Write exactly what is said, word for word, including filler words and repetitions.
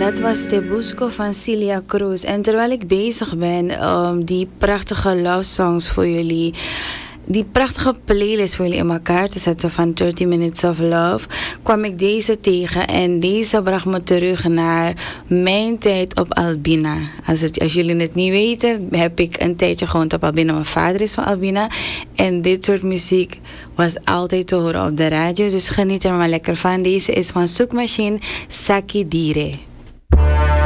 Dat was Te Busco van Celia Cruz. En terwijl ik bezig ben om die prachtige love songs voor jullie, die prachtige playlist voor jullie in elkaar te zetten van dertig Minutes of Love, kwam ik deze tegen. En deze bracht me terug naar mijn tijd op Albina. Als, het, als jullie het niet weten, heb ik een tijdje gewoond op Albina. Mijn vader is van Albina. En dit soort muziek was altijd te horen op de radio. Dus geniet er maar lekker van. Deze is van Zoekmachine Saki Dire.